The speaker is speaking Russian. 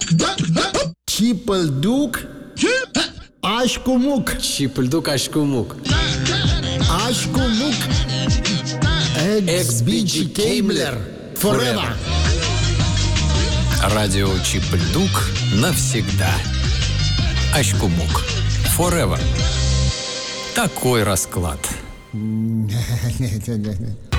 Чипальдук, Ашкумук. Чипальдук, Ашкумук. Ашкумук. Эксбиджи Кеймлер. Forever. Радио Чипальдук навсегда. Ашкумук. Forever. Такой расклад.